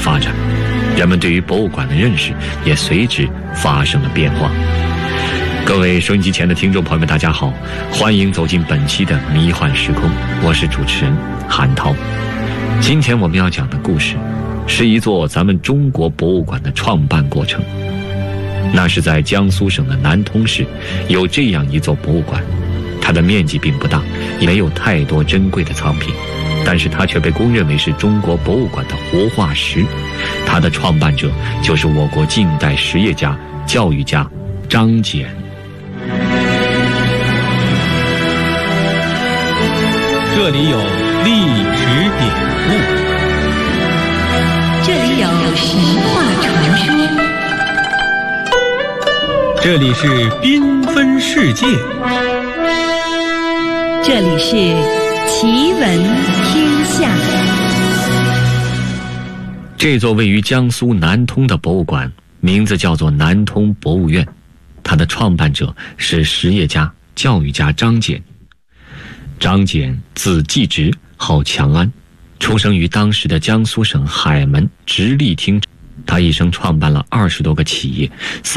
发展，人们对于博物馆的认识也随之发生了变化。各位收音机前的听众朋友们，大家好，欢迎走进本期的迷幻时空，我是主持人韩涛。今天我们要讲的故事是一座咱们中国博物馆的创办过程。那是在江苏省的南通市有这样一座博物馆，它的面积并不大，也没有太多珍贵的藏品，但是它却被公认为是中国博物馆的活化石。它的创办者就是我国近代实业家、教育家张謇。 这里有历史典故， 这里有神话传说， 这里是缤纷世界， 这里是奇闻天下。 这座位于江苏南通的博物馆名字叫做南通博物院，它的创办者是实业家、教育家张謇。张謇字季直，号强安，出生于当时的江苏省海门直隶厅。他一生创办了20多个企业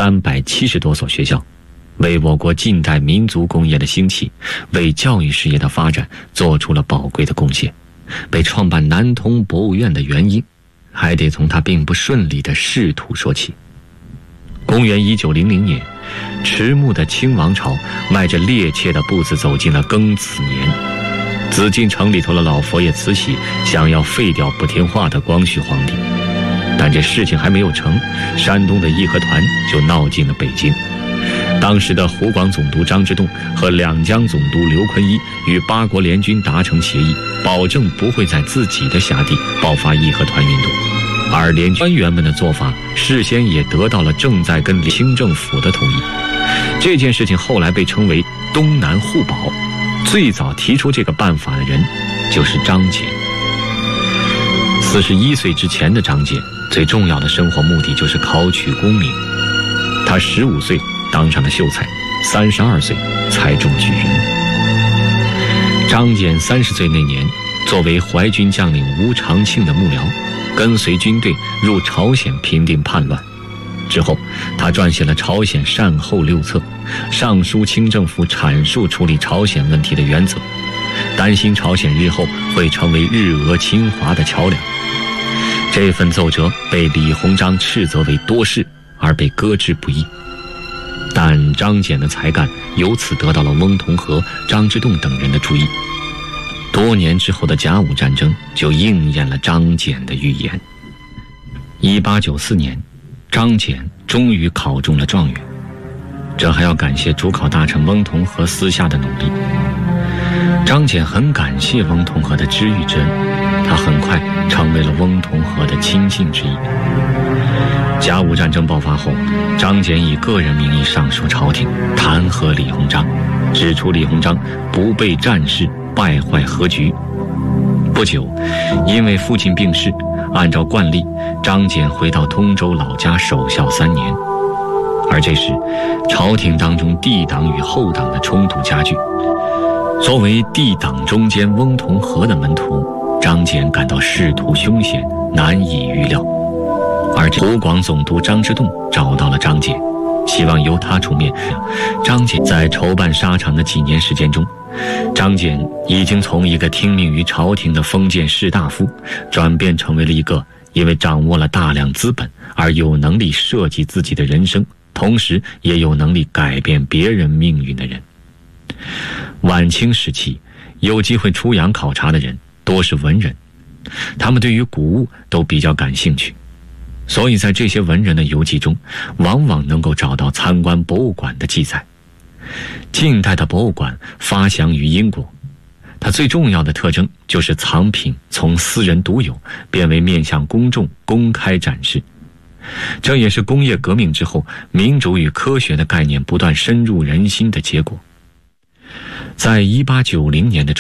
，370多所学校，为我国近代民族工业的兴起，为教育事业的发展做出了宝贵的贡献。被创办南通博物院的原因，还得从他并不顺利的仕途说起。公元1900年，迟暮的清王朝迈着趔趄的步子走进了庚子年。紫禁城里头的老佛爷慈禧想要废掉不听话的光绪皇帝，但这事情还没有成，山东的义和团就闹进了北京。当时的湖广总督张之洞和两江总督刘坤一与八国联军达成协议，保证不会在自己的辖地爆发义和团运动。而联军官员们的做法事先也得到了正在跟清政府的同意。这件事情后来被称为东南互保，最早提出这个办法的人就是张謇。41岁之前的张謇最重要的生活目的就是考取功名。他15岁当上了秀才，32岁才中举人。张謇30岁那年，作为淮军将领吴长庆的幕僚，跟随军队入朝鲜平定叛乱。之后他撰写了《朝鲜善后6册》，上书清政府阐述处理朝鲜问题的原则，担心朝鲜日后会成为日俄侵华的桥梁。这份奏折被李鸿章斥责为多事，而被搁置不议。但张謇的才干由此得到了翁同龢、张之洞等人的注意。多年之后的甲午战争就应验了张謇的预言。1894年，张謇终于考中了状元，这还要感谢主考大臣翁同龢私下的努力。张謇很感谢翁同龢的知遇之恩，他很快成为了翁同龢的亲信之一。甲午战争爆发后，张謇以个人名义上书朝廷，弹劾李鸿章，指出李鸿章不备战事，败坏和局。不久，因为父亲病逝，按照惯例，张謇回到通州老家守孝3年。而这时，朝廷当中帝党与后党的冲突加剧。作为帝党中间翁同龢的门徒，张謇感到仕途凶险，难以预料。而湖广总督张之洞找到了张謇，希望由他出面。张謇在筹办沙场的几年时间中，张謇已经从一个听命于朝廷的封建士大夫，转变成为了一个因为掌握了大量资本而有能力设计自己的人生，同时也有能力改变别人命运的人。晚清时期，有机会出洋考察的人多是文人，他们对于古物都比较感兴趣，所以在这些文人的游记中，往往能够找到参观博物馆的记载。近代的博物馆发祥于英国，它最重要的特征就是藏品从私人独有变为面向公众公开展示。这也是工业革命之后民主与科学的概念不断深入人心的结果。在1890年的